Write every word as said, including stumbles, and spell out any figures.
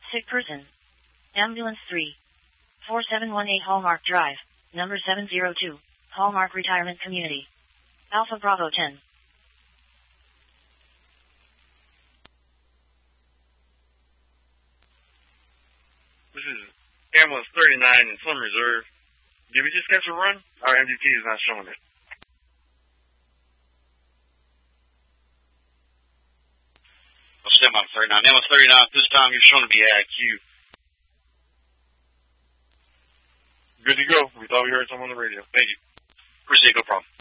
Sick person. Ambulance three. four seven one eight Hallmark Drive, number seven zero two, Hallmark Retirement Community. Alpha Bravo ten. This is Ambulance thirty-nine in Slim Reserve. Did we just catch a run? Our M D T is not showing it. I'll stand by thirty-nine. Ambulance thirty-nine, this time you're showing to be at Q. Good to go. We thought we heard someone on the radio. Thank you. Appreciate it, no problem.